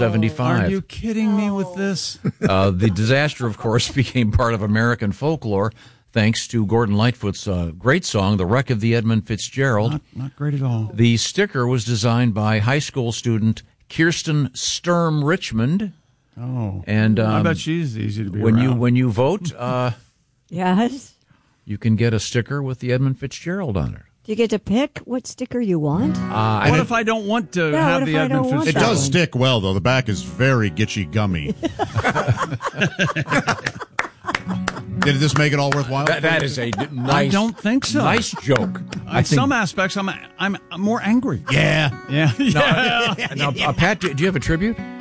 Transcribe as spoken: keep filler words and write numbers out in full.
seventy-five. Are you kidding me with this? Uh, the disaster, of course, became part of American folklore thanks to Gordon Lightfoot's uh, great song, The Wreck of the Edmund Fitzgerald. Not, not great at all. The sticker was designed by high school student Kirsten Sturm Richmond. Oh, and um, I bet she's easy to be when around. you when you vote, uh, Yes. you can get a sticker with the Edmund Fitzgerald on it. Do you get to pick what sticker you want? Uh, what if I don't want to Yeah, have what the if I Edmund don't want It Fitzgerald? does one. stick well, though. The back is very gitchy gummy. Did this make it all worthwhile? That, that is a d- nice. I don't think so. Nice joke. In some aspects, I'm I'm more angry. Yeah. Yeah. yeah. Now, uh, Pat, do, do you have a tribute?